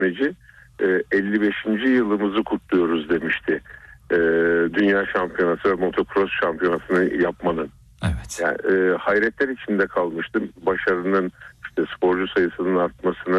işletmeci 55. yılımızı kutluyoruz demişti. Dünya şampiyonası ve motocross şampiyonasını yapmanın. Evet. Yani, hayretler içinde kalmıştım. Başarının, işte sporcu sayısının artmasını